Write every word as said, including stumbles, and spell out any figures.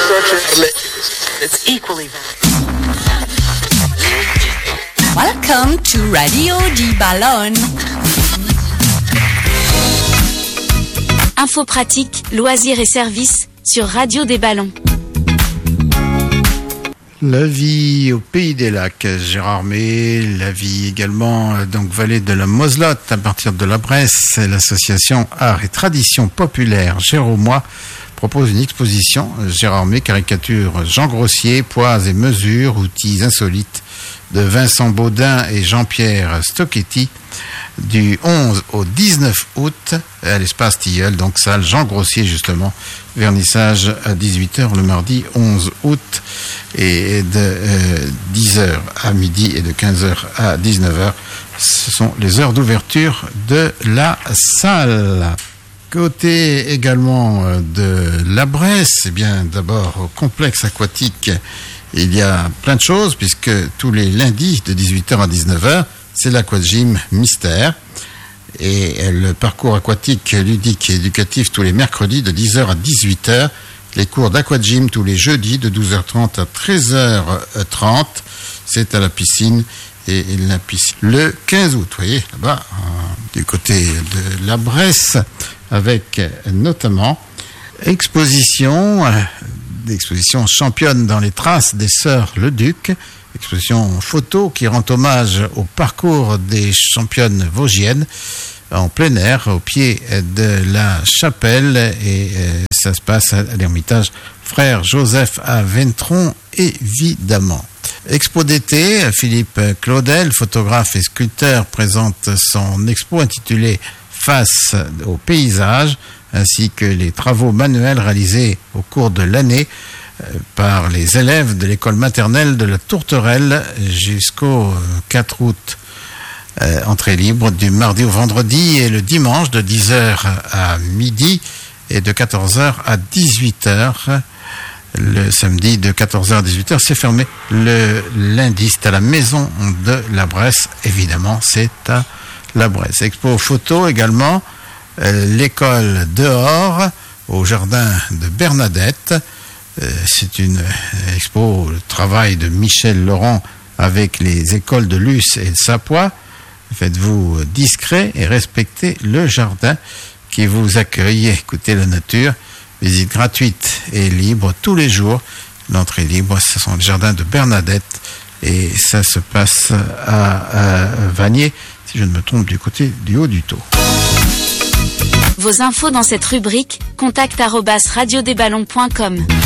It's equally Welcome to Radio Di Ballon. Infos pratiques, loisirs et services sur Radio des Ballons. La vie au Pays des Lacs, Gérard May, la vie également, donc vallée de la Moselotte, à partir de la Bresse, l'association Art et Tradition Populaire Géromois propose une exposition. Gérard May caricature Jean Grossier, poids et mesures, outils insolites de Vincent Baudin et Jean-Pierre Stocchetti, du onze au dix-neuf août à l'espace Tilleul, donc salle Jean Grossier justement, vernissage à dix-huit heures le mardi onze août et de euh, dix heures à midi et de quinze heures à dix-neuf heures. Ce sont les heures d'ouverture de la salle. Côté également de la Bresse, eh bien d'abord au complexe aquatique, il y a plein de choses puisque tous les lundis de dix-huit heures à dix-neuf heures, c'est l'aquagym mystère et le parcours aquatique ludique et éducatif tous les mercredis de dix heures à dix-huit heures, les cours d'aquagym tous les jeudis de douze heures trente à treize heures trente, c'est à la piscine et la piscine le quinze août, vous voyez là-bas du côté de la Bresse, avec notamment exposition d'exposition championne dans les traces des sœurs Leduc, exposition photo qui rend hommage au parcours des championnes vosgiennes en plein air au pied de la chapelle et euh, ça se passe à l'Ermitage Frère Joseph à Ventron évidemment. Expo d'été, Philippe Claudel, photographe et sculpteur, présente son expo intitulée Face au paysage, ainsi que les travaux manuels réalisés au cours de l'année par les élèves de l'école maternelle de la Tourterelle jusqu'au quatre août. Euh, entrée libre du mardi au vendredi et le dimanche de dix heures à midi et de quatorze heures à dix-huit heures. Le samedi de quatorze heures à dix-huit heures, c'est fermé. Le lundi, c'est à la maison de la Bresse. Évidemment, c'est à la Bresse. Expo photo également, euh, l'école dehors au jardin de Bernadette. Euh, c'est une expo, le travail de Michel Laurent avec les écoles de Luce et de Sapois. Faites-vous discret et respectez le jardin qui vous accueille. Écoutez la nature. Visite gratuite et libre tous les jours. L'entrée libre, ce sont les jardins de Bernadette et ça se passe à, à Vanier, si je ne me trompe, du côté du haut du Taux. Vos infos dans cette rubrique, contact arobase radio des ballons point com.